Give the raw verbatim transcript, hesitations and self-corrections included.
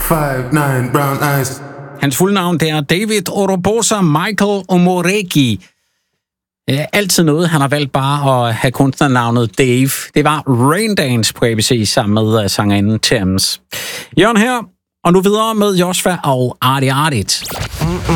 five nine brown eyes. Hans fulde navn, det er David Orobosa Michael Omoreki. Altid noget, han har valgt bare at have kunstnernavnet Dave. Det var Raindance på A B C sammen med sangerinden Thames. Jørgen her, og nu videre med Josva og Artie Artit.